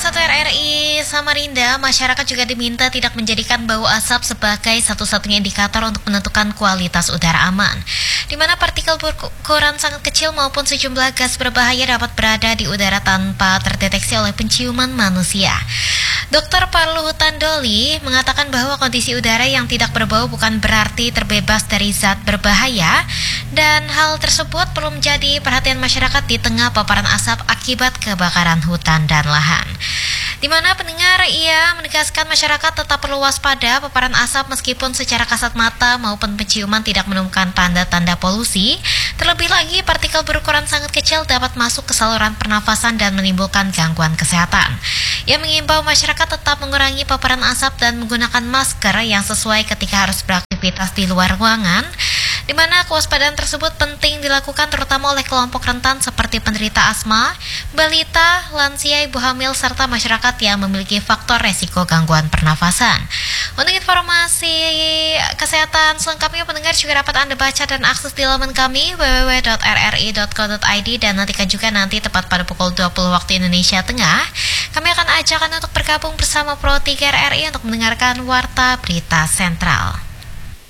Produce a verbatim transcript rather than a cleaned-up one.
satu R R I Samarinda, masyarakat juga diminta tidak menjadikan bau asap sebagai satu-satunya indikator untuk menentukan kualitas udara aman, di mana partikel berukuran sangat kecil maupun sejumlah gas berbahaya dapat berada di udara tanpa terdeteksi oleh penciuman manusia. Dokter Parluhutan Doli mengatakan bahwa kondisi udara yang tidak berbau bukan berarti terbebas dari zat berbahaya, dan hal tersebut perlu menjadi perhatian masyarakat di tengah paparan asap akibat kebakaran hutan dan lahan. Di mana pendengar ia menegaskan masyarakat tetap perlu waspada paparan asap meskipun secara kasat mata maupun penciuman tidak menemukan tanda-tanda polusi. Terlebih lagi partikel berukuran sangat kecil dapat masuk ke saluran pernafasan dan menimbulkan gangguan kesehatan. Ia mengimbau masyarakat tetap mengurangi paparan asap dan menggunakan masker yang sesuai ketika harus beraktivitas di luar ruangan, di mana kewaspadaan tersebut penting dilakukan terutama oleh kelompok rentan seperti penderita asma, balita, lansia, ibu hamil, serta masyarakat yang memiliki faktor resiko gangguan pernafasan. Untuk informasi kesehatan selengkapnya, pendengar juga dapat Anda baca dan akses di laman kami w w w dot r r i dot co dot i d, dan nantikan juga nanti tepat pada pukul dua puluh waktu Indonesia Tengah. Kami akan ajak Anda untuk bergabung bersama Pro tiga R R I untuk mendengarkan Warta Berita Sentral.